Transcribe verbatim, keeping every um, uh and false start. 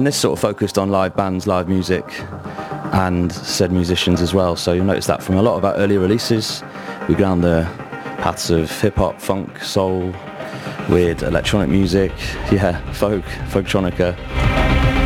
and this sort of focused on live bands, live music, and said musicians as well. So you'll notice that from a lot of our earlier releases, we go down the paths of hip-hop, funk, soul, weird electronic music, yeah, folk, folktronica.